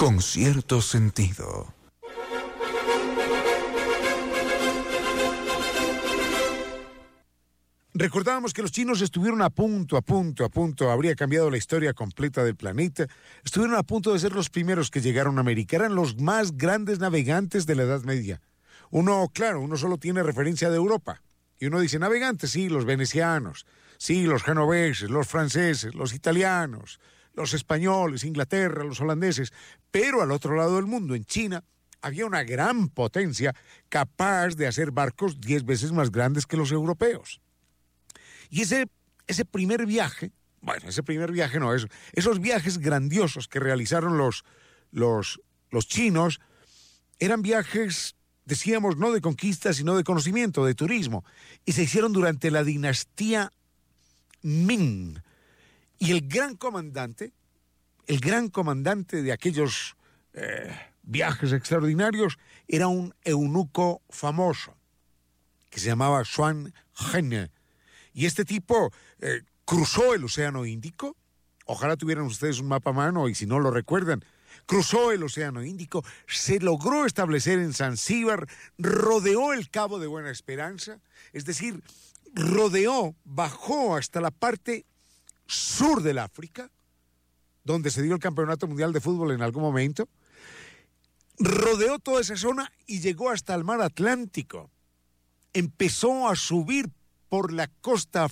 con cierto sentido. Recordábamos que los chinos estuvieron a punto, habría cambiado la historia completa del planeta, estuvieron a punto de ser los primeros que llegaron a América, eran los más grandes navegantes de la Edad Media. Uno solo tiene referencia de Europa, y uno dice navegantes, sí, los venecianos, sí, los genoveses, los franceses, los italianos, los españoles, Inglaterra, los holandeses, pero al otro lado del mundo, en China, había una gran potencia capaz de hacer barcos 10 veces más grandes que los europeos. Y ese primer viaje, esos viajes grandiosos que realizaron los chinos, eran viajes, decíamos, no de conquista, sino de conocimiento, de turismo, y se hicieron durante la dinastía Ming. Y el gran comandante de aquellos viajes extraordinarios era un eunuco famoso que se llamaba Xuan Zhen. Y este tipo cruzó el Océano Índico, ojalá tuvieran ustedes un mapa a mano y si no lo recuerdan, cruzó el Océano Índico, se logró establecer en Zanzíbar, rodeó el Cabo de Buena Esperanza, es decir, bajó hasta la parte sur del África, donde se dio el Campeonato Mundial de Fútbol en algún momento, rodeó toda esa zona y llegó hasta el mar Atlántico. Empezó a subir por la costa